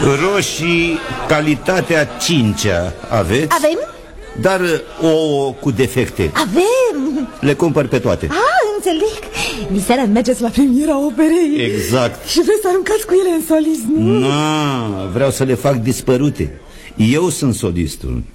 Roșii calitatea 5-a aveți? Avem? Dar ouă cu defecte Avem. le cumpăr pe toate. Înțeleg. Diseară mergeți la premiera operei. Exact. Și vreți să aruncați cu ele în solism, nu? Vreau să le fac dispărute. Eu sunt solistul.